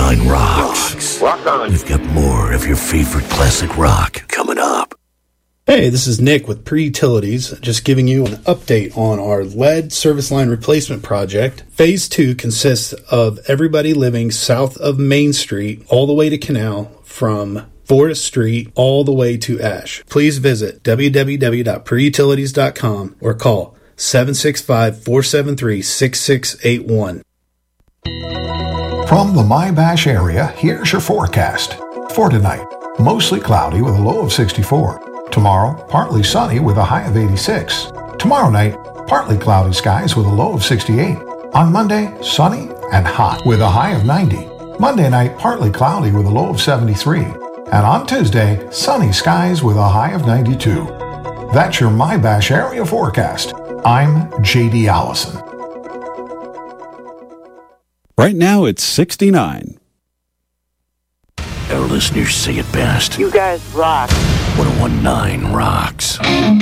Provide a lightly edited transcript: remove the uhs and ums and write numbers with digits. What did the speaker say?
101.9 rocks. Rock on. We've got more of your favorite classic rock coming up. Hey, this is Nick with Pre-Utilities, just giving you an update on our lead service line replacement project. Phase 2 consists of everybody living south of Main Street all the way to Canal, from 4th Street all the way to Ash. Please visit www.preutilities.com or call 765-473-6681. From the My-Bash area, here's your forecast. For tonight, mostly cloudy with a low of 64. Tomorrow, partly sunny with a high of 86. Tomorrow night, partly cloudy skies with a low of 68. On Monday, sunny and hot with a high of 90. Monday night, partly cloudy with a low of 73. And on Tuesday, sunny skies with a high of 92. That's your My-Bash area forecast. I'm J.D. Allison. Right now, it's 69. Our listeners say it best. You guys rock. 101.9 rocks.